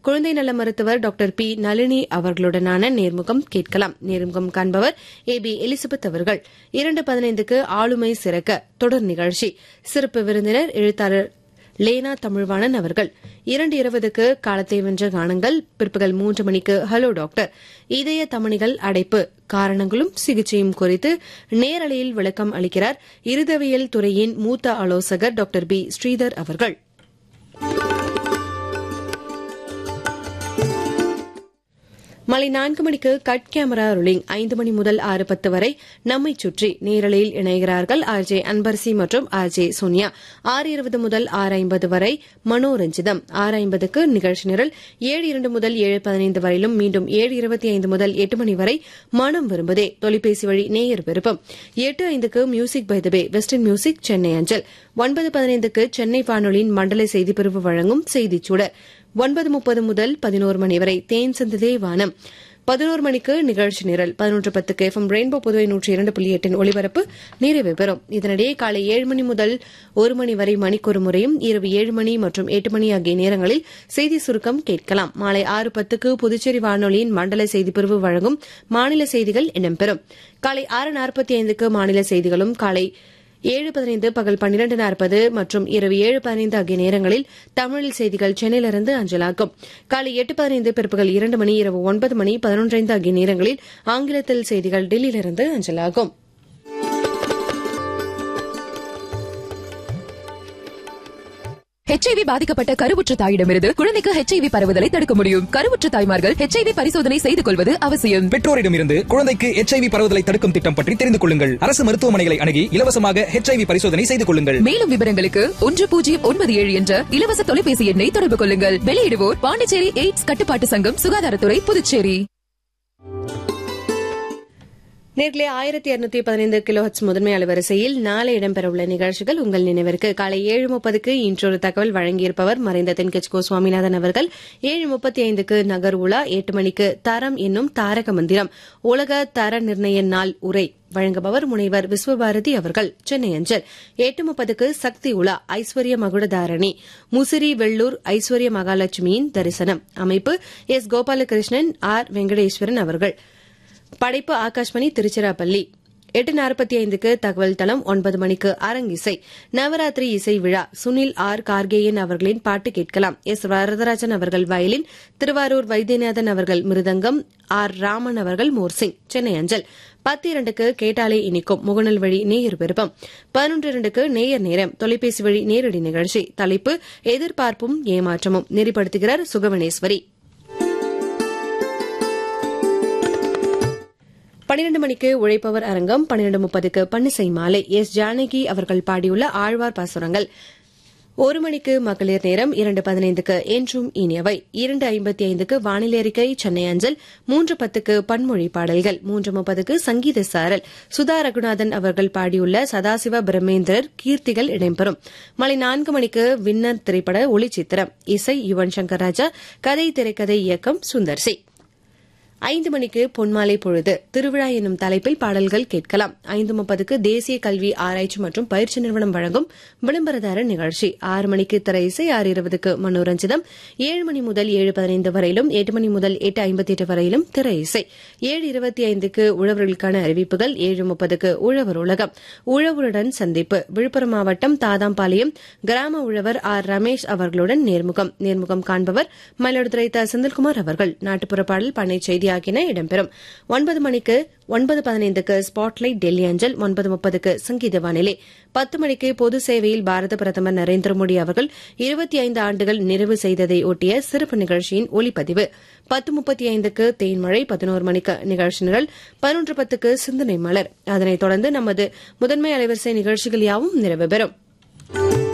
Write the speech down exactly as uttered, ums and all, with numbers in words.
குழந்தை நல மருத்துவர் டாக்டர் பி நளினி அவர்களுடனான நேர்முகம் கேட்கலாம். நேர்முகம் காண்பவர் ஏ பி எலிசபெத் அவர்கள். இரண்டு பதினைந்துக்கு ஆளுமை சிறக்க தொடர் நிகழ்ச்சி. சிறப்பு விருந்தினர் எழுத்தாளர் லேனா தமிழ்வாணன் அவர்கள். இரண்டு இருபதுக்கு காலத்தை வென்ற கானங்கள். பிற்பகல் மூன்று மணிக்கு ஹலோ டாக்டர். இதய தமனிகள் அடைப்பு காரணங்களும் சிகிச்சையும் குறித்து நேரலையில் விளக்கம் அளிக்கிறார் இருதவியல் துறையின் மூத்த ஆலோசகர் டாக்டர் பி ஸ்ரீதர் அவர்கள். மாலை நான்கு மணிக்கு கட் கேமரா ரோலிங். ஐந்து மணி முதல் ஆறு பத்து வரை நம்மை சுற்றி நேரலையில் இணைகிறார்கள் ஆர் ஜே அன்பரசி மற்றும் ஆர் ஜே சோனியா. ஆறு இருபது முதல் ஆறு ஐம்பது வரை மனோரஞ்சிதம். ஆறு ஐம்பதுக்கு நிகழ்ச்சி நிரல். ஏழு இரண்டு முதல் ஏழு பதினைந்து வரையிலும் மீண்டும் ஏழு இருபத்தி ஐந்து முதல் எட்டு மணி வரை மனம் விரும்புதே தொலைபேசி வழி நேயர் விருப்பம். எட்டு ஐந்துக்கு music by the pay western music Chennai அஞ்சல். ஒன்பது பதினைந்துக்கு சென்னை வானொலியின் மண்டல செய்திப்பிரிவு வழங்கும் செய்திச் சுடர். ஒன்பது முப்பது முதல் பதினோரு மணி வரை தேன் சிந்ததே வானம். பதினோரு மணிக்கு நிகழ்ச்சி நிரல். பதினொன்று பத்துக்கு எஃப் எம் ரெயின்போ புதுவை நூற்றி இரண்டு புள்ளி எட்டின் ஒளிபரப்பு நிறைவு பெறும். இதனிடையே காலை ஏழு மணி முதல் ஒரு மணி வரை மணிக்கொரு முறையும் இரவு ஏழு மணி மற்றும் எட்டு மணி ஆகிய நேரங்களில் செய்தி சுருக்கம் கேட்கலாம். மாலை ஆறு பத்துக்கு புதுச்சேரி வானொலியின் மண்டல செய்திப்பிரிவு வழங்கும் மாநில செய்திகள் இடம்பெறும். காலை ஆறு நாற்பத்தி ஐந்துக்கு மாநில செய்திகளும். காலை ஏழு பதினைந்து பகல் பன்னிரண்டு நாற்பது மற்றும் இரவு ஏழு பதினைந்து ஆகிய நேரங்களில் தமிழில் செய்திகள் சென்னையிலிருந்து அஞ்சலாகும். காலை எட்டு பதினைந்து பிற்பகல் இரண்டு மணி இரவு ஒன்பது மணி பதினொன்று ஐந்து ஆகிய நேரங்களில் ஆங்கிலத்தில் செய்திகள் டெல்லியிலிருந்து அஞ்சலாகும். ஹெச்ஐவி பாதிக்கப்பட்ட கருவுற்ற தாயிடமிருந்து குழந்தைக்கு ஹெச்ஐவி பரவுதலை தடுக்க முடியும். கருவுற்ற தாய்மார்கள் ஹெச்ஐவி பரிசோதனை செய்து கொள்வது அவசியம். பெற்றோரிடமிருந்து குழந்தைக்கு ஹெச்ஐவி பரவுதலை தடுக்கும் திட்டம் பற்றி தெரிந்து கொள்ளுங்கள். அரசு மருத்துவமனைகளை அணுகி இலவசமாக ஹெச்ஐவி பரிசோதனை செய்து கொள்ளுங்கள். மேலும் விவரங்களுக்கு ஒன்று பூஜ்ஜியம் ஒன்பது ஏழு என்ற இலவச தொலைபேசி எண்ணை தொடர்பு கொள்ளுங்கள். வெளியிடுவோர் பாண்டிச்சேரி எய்ட்ஸ் கட்டுப்பாட்டு சங்கம், சுகாதாரத்துறை, புதுச்சேரி. நேர்களே ஆயிரத்தி இருநூத்தி பதினைந்து கிலோ ஹெர்ட்ஸ் முதன்மை அலைவரிசையில் நாளை இடம்பெறவுள்ள நிகழ்ச்சிகள் உங்கள் நினைவிற்கு. காலை ஏழு முப்பதுக்கு இன்றொரு தகவல் வழங்கியிருப்பவர் மறைந்த தென்கட்சிகோ சுவாமிநாதன் அவர்கள். ஏழு முப்பத்தி ஐந்துக்கு நகர் உலா. எட்டு மணிக்கு தரம் என்னும் தாரக மந்திரம் உலக தர நிர்ணய நாள் உரை வழங்குபவர் முனைவர் விஸ்வபாரதி அவர்கள், சென்னை அஞ்சல். எட்டு முப்பதுக்கு சக்தி உலா. ஐஸ்வர்ய மகுடதாரணி முசிறி வெள்ளூர் ஐஸ்வர்ய மகாலட்சுமியின் தரிசனம். அமைப்பு எஸ் கோபாலகிருஷ்ணன், ஆர் வெங்கடேஸ்வரன் அவர்கள். படைப்பு ஆகாஷ்வாணி திருச்சிராப்பள்ளி. எட்டு நாற்பத்தி ஐந்துக்கு தகவல் தளம். ஒன்பது மணிக்கு அரங்கிசை நவராத்திரி இசை விழா. சுனில் ஆர் கார்கேயன் அவர்களின் பாட்டு கேட்கலாம். எஸ் வரதராஜன் அவர்கள் வயலின், திருவாரூர் வைத்தியநாதன் அவர்கள் மிருதங்கம், ஆர் ராமன் அவர்கள் மோர்சிங், சென்னை அஞ்சல். பத்து இரண்டுக்கு கேட்டாலே இனிக்கும் முகநல் வழி நேயர் விருப்பம். பதினொன்று இரண்டுக்கு நேயர் நேரம் தொலைபேசி வழி நேரடி நிகழ்ச்சி. தலைப்பு எதிர்பார்ப்பும் ஏமாற்றமும். நெறிப்படுத்துகிறார் சுகவனேஸ்வரி. பன்னிரண்டு மணிக்கு உழைப்பவர் அரங்கம். பன்னிரண்டு முப்பதுக்கு பன்னிசை மாலை. எஸ் ஜானகி அவர்கள் பாடியுள்ள ஆழ்வார் பாசுரங்கள். ஒரு மணிக்கு மகளிர் நேரம். இரண்டு பதினைந்துக்கு என்றும் இனியவை. இரண்டு ஐம்பத்தி ஐந்துக்கு வானிலை அறிக்கை சென்னை அஞ்சல். மூன்று பத்துக்கு பன்மொழி பாடல்கள். மூன்று முப்பதுக்கு சங்கீத சாரல். சுதா ரகுநாதன் அவர்கள் பாடியுள்ள சதாசிவ பிரம்மேந்திரர் கீர்த்திகள் இடம்பெறும். மாலை நான்கு மணிக்கு வின்னர் திரைப்பட ஒளிச்சித்திரம். இசை யுவன் சங்கர் ராஜா. கதை திரைக்கதை இயக்கம் சுந்தர்சி. ஐந்து மணிக்கு பொன்மாலை பொழுது திருவிழா என்னும் தலைப்பில் பாடல்கள் கேட்கலாம். ஐந்து முப்பதுக்கு தேசிய கல்வி ஆராய்ச்சி மற்றும் பயிற்சி நிறுவனம் வழங்கும் விளம்பரதார நிகழ்ச்சி. ஆறு மணிக்கு திரை இசை. ஆறு இருபதுக்கு மனோரஞ்சிதம். ஏழு மணி முதல் ஏழு பதினைந்து வரையிலும் எட்டு மணி முதல் எட்டு ஐம்பத்தி எட்டு வரையிலும் திரை இசை. ஏழு இருபத்தி ஐந்துக்கு உழவர்களுக்கான அறிவிப்புகள். ஏழு முப்பதுக்கு உழவர் உலகம். உழவருடன் சந்திப்பு. விழுப்புரம் மாவட்டம் தாதாம்பாளையம் கிராம உழவர் ஆர் ரமேஷ் அவர்களுடன் நேர்முகம். நேர்முகம் காண்பவர் மயிலாடுதுறை த செந்தில்குமார் அவர்கள். நாட்டுப்புற பாடல், பண்ணை செய்தி ஆகியன இடம்பெறும். ஒன்பது மணிக்கு ஒன்பது பதினைந்துக்கு ஸ்பாட்லைட் டெல்லி அஞ்சல். ஒன்பது முப்பதுக்கு சங்கீத வானிலை. பத்து மணிக்கு பொது சேவையில் பாரத பிரதமர் நரேந்திர மோடி அவர்கள் இருபத்தி ஐந்து ஆண்டுகள் நிறைவு செய்ததை ஒட்டிய சிறப்பு நிகழ்ச்சியின் ஒலிப்பதிவு. பத்து முப்பத்தி ஐந்துக்கு தேன்மழை. பதினோரு மணிக்கு நிகழ்ச்சி நிரல். பதினொன்று பத்துக்கு சிந்தனை மலர். அதனைத் தொடர்ந்து நமது முதன்மை அலைவரிசை நிகழ்ச்சிகள் யாவும் நிறைவு பெறும்.